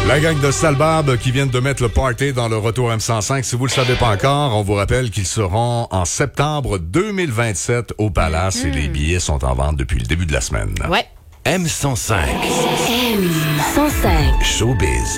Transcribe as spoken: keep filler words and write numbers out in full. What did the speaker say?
La gang de Salbab qui viennent de mettre le party dans le Retour M cent cinq. Si vous le savez pas encore, on vous rappelle qu'ils seront en septembre deux mille vingt-sept au Palace mmh. et les billets sont en vente depuis le début de la semaine. Ouais. M cent cinq. M cent cinq. Showbiz.